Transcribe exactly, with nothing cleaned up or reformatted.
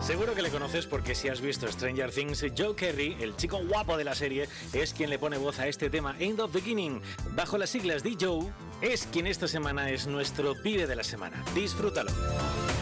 Seguro que le conoces porque si has visto Stranger Things, Joe Kerry, el chico guapo de la serie, es quien le pone voz a este tema End of Beginning. Bajo las siglas de Joe, es quien esta semana es nuestro pibe de la semana. Disfrútalo.